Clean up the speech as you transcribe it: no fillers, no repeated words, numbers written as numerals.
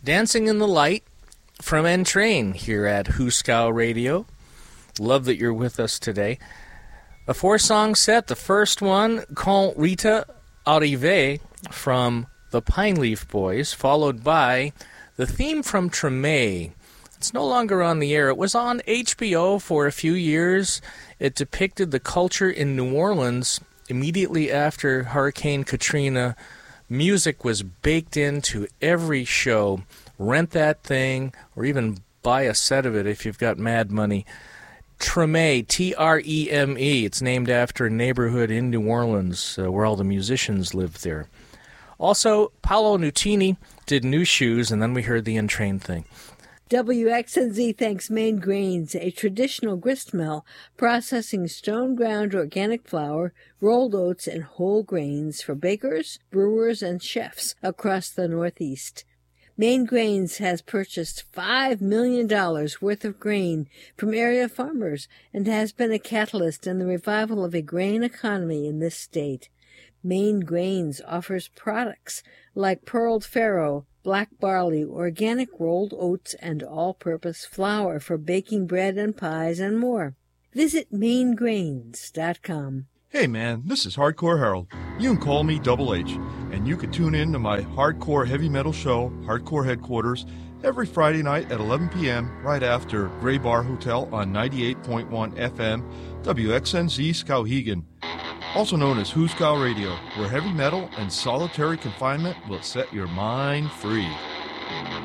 Dancing in the Light from Entrain here at Huskow Radio. Love that you're with us today. A 4-song set. The first one, Quand Rita Arrive from the Pine Leaf Boys, followed by the theme from Treme. It's no longer on the air. It was on HBO for a few years. It depicted the culture in New Orleans immediately after Hurricane Katrina. Music was baked into every show. Rent that thing, or even buy a set of it if you've got mad money. Treme, T-R-E-M-E. It's named after a neighborhood in New Orleans where all the musicians lived there. Also, Paolo Nutini did New Shoes, and then we heard the Entrain thing. WXNZ thanks Maine Grains, a traditional grist mill processing stone-ground organic flour, rolled oats, and whole grains for bakers, brewers, and chefs across the Northeast. Maine Grains has purchased $5 million worth of grain from area farmers and has been a catalyst in the revival of a grain economy in this state. Maine Grains offers products like pearled farro, black barley, organic rolled oats, and all-purpose flour for baking bread and pies and more. Visit mainegrains.com. Hey man, this is Hardcore Harold. You can call me Double H, and you can tune in to my hardcore heavy metal show, Hardcore Headquarters, every Friday night at 11 p.m. right after Gray Bar Hotel on 98.1 FM, WXNZ Skowhegan. Also known as Huskow Radio, where heavy metal and solitary confinement will set your mind free.